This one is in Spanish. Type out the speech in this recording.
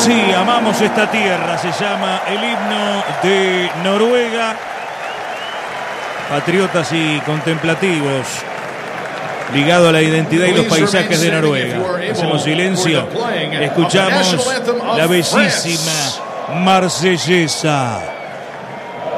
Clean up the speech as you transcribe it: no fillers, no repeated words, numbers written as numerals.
Sí, amamos esta tierra, se llama el himno de Noruega. Patriotas y contemplativos, ligado a la identidad y los paisajes de Noruega. Hacemos silencio, escuchamos la bellísima Marsellesa.